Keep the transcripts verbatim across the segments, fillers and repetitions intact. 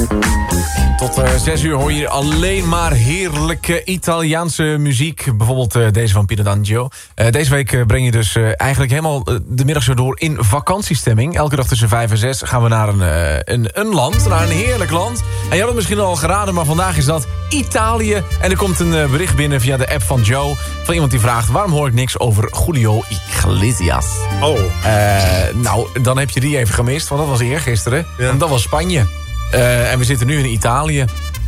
Tot uh, zes uur hoor je alleen maar heerlijke Italiaanse muziek. Bijvoorbeeld uh, deze van Pino D'Angio. Uh, deze week uh, breng je dus uh, eigenlijk helemaal uh, de middag zo door in vakantiestemming. Elke dag tussen vijf en zes gaan we naar een, uh, een, een land, naar een heerlijk land. En je had het misschien al geraden, maar vandaag is dat Italië. En er komt een uh, bericht binnen via de app van Joe. Van iemand die vraagt, waarom hoor ik niks over Julio Iglesias? Oh. Uh, nou, dan heb je die even gemist, want dat was eergisteren. Ja. En dat was Spanje. Uh, en we zitten nu in Italië.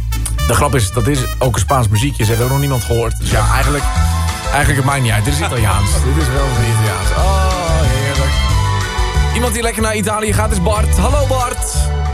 De grap is, dat is ook een Spaans muziekje. Ze hebben ook nog niemand gehoord. Dus ja, eigenlijk, eigenlijk het maakt niet uit. Dit is Italiaans. Dit is wel een Italiaans. Oh, heerlijk. Iemand die lekker naar Italië gaat is Bart. Hallo Bart.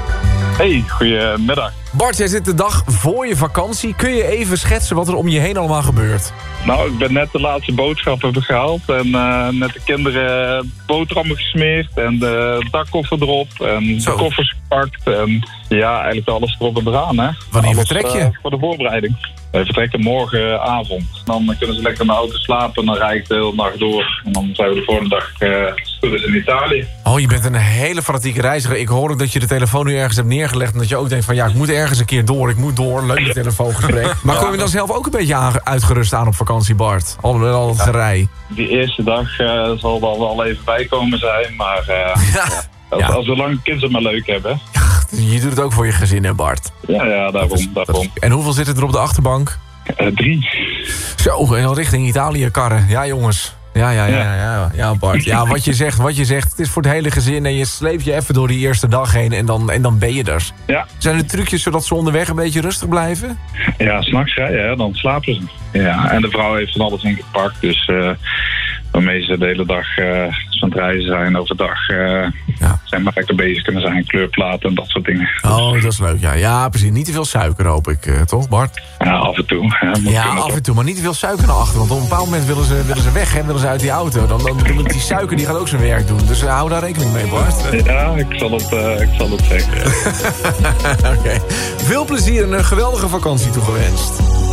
Hey, goedemiddag. Bart, jij zit de dag voor je vakantie. Kun je even schetsen wat er om je heen allemaal gebeurt? Nou, ik ben net de laatste boodschappen gehaald. En uh, net de kinderen boterhammen gesmeerd. En de dakkoffer erop. En Zo. de koffers gepakt. En ja, eigenlijk alles erop en eraan, hè. Wanneer alles, vertrek je? Uh, voor de voorbereiding. Wij vertrekken morgenavond. Dan kunnen ze lekker in de auto slapen. Dan rijd ik de hele nacht door. En dan zijn we de volgende dag uh, stoelen in Italië. Oh, je bent een hele fanatieke reiziger. Ik hoor ook dat je de telefoon nu ergens hebt neergelegd. En dat je ook denkt van, ja, ik moet ergens een keer door. Ik moet door. Leuk telefoongesprek. Maar kom je dan zelf ook een beetje aan, uitgerust aan op vakantie, Bart? Al, al het gerei. Die eerste dag uh, zal er wel even bijkomen zijn. Maar uh, Ja. ja. Als, Ja. als zolang kinderen het maar leuk hebben. Je doet het ook voor je gezin, hè, Bart? Ja, ja, daarom. daarom. En hoeveel zitten er op de achterbank? Uh, drie. Zo, en dan richting Italië karren. Ja, jongens. Ja, ja, ja, ja, ja, ja, Bart. Ja, wat je zegt, wat je zegt. Het is voor het hele gezin en je sleept je even door die eerste dag heen en dan, en dan ben je er. Ja, Zijn er trucjes zodat ze onderweg een beetje rustig blijven? ja s'nachts rijden, hè, dan slapen ze. Ja, en de vrouw heeft van alles ingepakt. Dus uh, waarmee ze de hele dag uh, aan het reizen zijn. Overdag uh, Ja. zijn maar lekker bezig kunnen zijn. Kleurplaten en dat soort dingen. Oh, dat is leuk. Ja, ja precies. Niet te veel suiker, hoop ik. Uh, toch, Bart? Ja, af en toe. Hè, moet Ja, kunnen af toch. en toe. Maar niet te veel suiker naar achter. Want op een bepaald moment willen ze, willen ze weg, hè? Willen ze uit die auto. Dan, dan, dan die suiker die gaat ook zijn werk doen. Dus uh, hou daar rekening mee, Bart. Ja, ik zal het, uh, ik zal het zeggen. Oké. Okay. Veel plezier en een geweldige vakantie toegewenst.